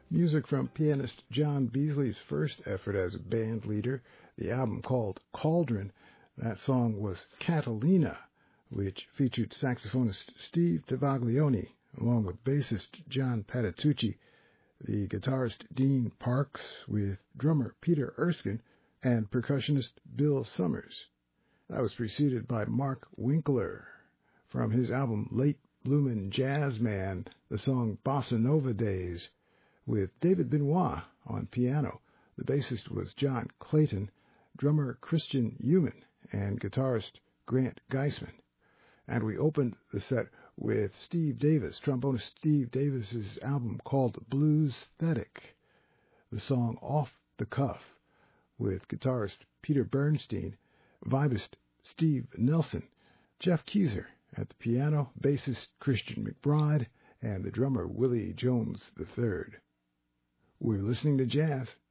Music from pianist John Beasley's first effort as a band leader, the album called Cauldron. That song was Catalina, which featured saxophonist Steve Tavaglione, along with bassist John Patitucci, the guitarist Dean Parks, with drummer Peter Erskine, and percussionist Bill Summers. That was preceded by Mark Winkler from his album Late Bloomin' Jazz Man, the song Bossa Nova Days, with David Benoit on piano. The bassist was John Clayton, drummer Christian Eumann, and guitarist Grant Geisman. And we opened the set with Steve Davis, trombonist Steve Davis's album called Bluesthetic, the song Off the Cuff, with guitarist Peter Bernstein, vibist Steve Nelson, Jeff Keyser at the piano, bassist Christian McBride, and the drummer Willie Jones III. We're listening to jazz